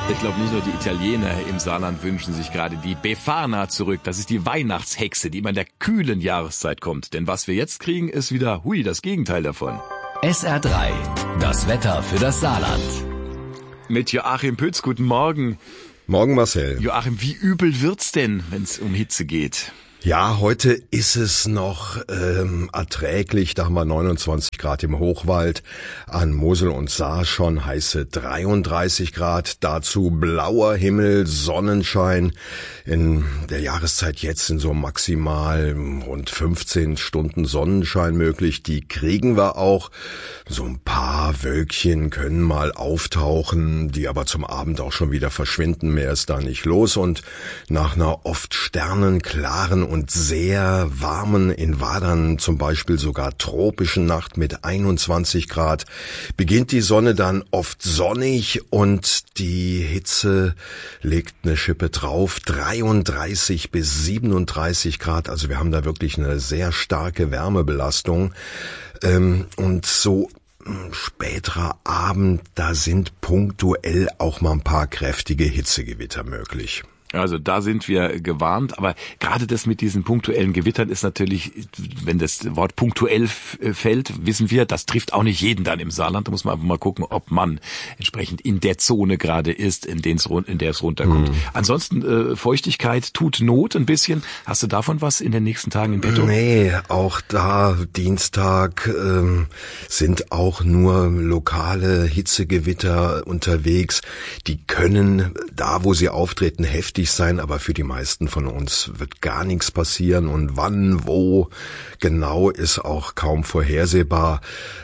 Ich glaube, nicht nur die Italiener im Saarland wünschen sich gerade die Befana zurück. Das ist die Weihnachtshexe, die immer in der kühlen Jahreszeit kommt. Denn was wir jetzt kriegen, ist wieder, das Gegenteil davon. SR3, das Wetter für das Saarland. Mit Joachim Pütz, guten Morgen. Morgen, Marcel. Joachim, wie übel wird's denn, wenn es um Hitze geht? Ja, heute ist es noch erträglich, da haben wir 29 Grad im Hochwald, an Mosel und Saar schon heiße 33 Grad, dazu blauer Himmel, Sonnenschein, in der Jahreszeit jetzt sind so maximal rund 15 Stunden Sonnenschein möglich, die kriegen wir auch, so ein paar Wölkchen können mal auftauchen, die aber zum Abend auch schon wieder verschwinden, mehr ist da nicht los und nach einer oft sternenklaren und sehr warmen, in Wadern zum Beispiel sogar tropischen Nacht mit 21 Grad, beginnt die Sonne dann oft sonnig und die Hitze legt eine Schippe drauf, 33 bis 37 Grad, also wir haben da wirklich eine sehr starke Wärmebelastung und so späterer Abend, da sind punktuell auch mal ein paar kräftige Hitzegewitter möglich. Also da sind wir gewarnt, aber gerade das mit diesen punktuellen Gewittern ist natürlich, wenn das Wort punktuell fällt, wissen wir, das trifft auch nicht jeden dann im Saarland. Da muss man einfach mal gucken, ob man entsprechend in der Zone gerade ist, in der es runterkommt. Ansonsten Feuchtigkeit tut Not ein bisschen. Hast du davon was in den nächsten Tagen im Petto? Nee, auch da Dienstag sind auch nur lokale Hitzegewitter unterwegs. Die können da, wo sie auftreten, heftig sein, aber für die meisten von uns wird gar nichts passieren und wann, wo genau ist auch kaum vorhersehbar.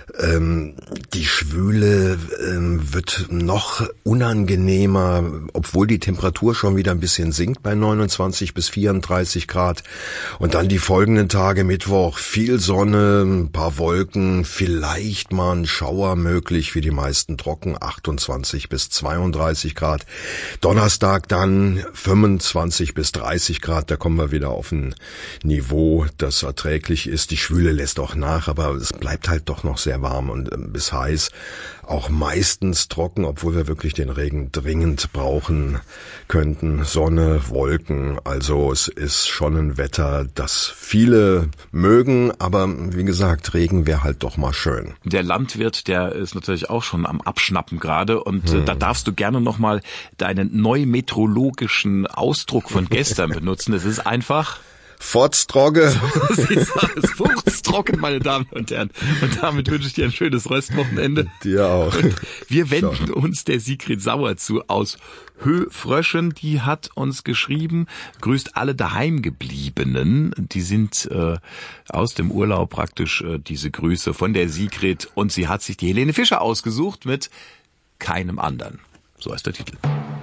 Die Schwüle wird noch unangenehmer, obwohl die Temperatur schon wieder ein bisschen sinkt bei 29 bis 34 Grad. Und dann die folgenden Tage, Mittwoch, viel Sonne, ein paar Wolken, vielleicht mal ein Schauer möglich, für die meisten trocken, 28 bis 32 Grad. Donnerstag dann 25 bis 30 Grad, da kommen wir wieder auf ein Niveau, das erträglich ist. Die Schwüle lässt auch nach, aber es bleibt halt doch noch sehr warm und bis heiß. Auch meistens trocken, obwohl wir wirklich den Regen dringend brauchen könnten. Sonne, Wolken, also es ist schon ein Wetter, das viele mögen, aber wie gesagt, Regen wäre halt doch mal schön. Der Landwirt, der ist natürlich auch schon am Abschnappen gerade und da darfst du gerne nochmal deinen neumetrologischen Ausdruck von gestern benutzen. Es ist einfach Fotztrogge. Es furztrocken, meine Damen und Herren. Und damit wünsche ich dir ein schönes Restwochenende. Dir auch. Und wir wenden uns der Sigrid Sauer zu aus Höfröschen. Die hat uns geschrieben, grüßt alle Daheimgebliebenen. Die sind aus dem Urlaub praktisch diese Grüße von der Sigrid. Und sie hat sich die Helene Fischer ausgesucht mit Keinem anderen. So heißt der Titel.